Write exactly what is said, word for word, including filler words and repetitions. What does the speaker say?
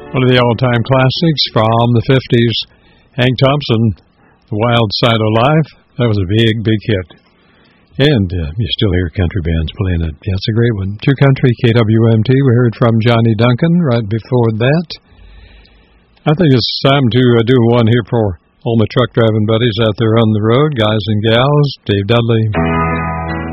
One of the all-time classics from the fifties, Hank Thompson, The Wild Side of Life. That was a big, big hit. And uh, you still hear country bands playing it. Yeah, it's a great one. True Country, K W M T. We heard from Johnny Duncan right before that. I think it's time to uh, do one here for all my truck driving buddies out there on the road, guys and gals. Dave Dudley.